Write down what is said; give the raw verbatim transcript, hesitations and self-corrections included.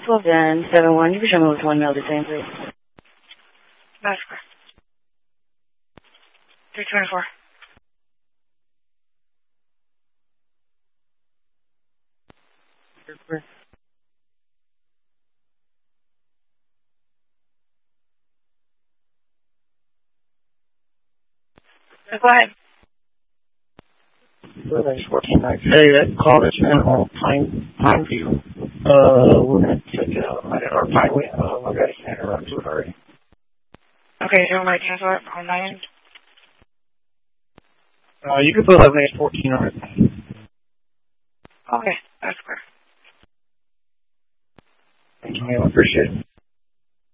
twelve ten, seven one. You can show me which one mailed the same, please. That's correct. three twenty-four. Go ahead. Surveys fourteen nine. Hey, that call that's in on Pine, Pineview. Uh, we're going to take it out. Or Pineway. Uh, I got to interrupt you already. Okay, so I'm going to cancel it on my end. Uh, you can put eleven eight fourteen on it. Okay, that's clear. Thank you, I appreciate it.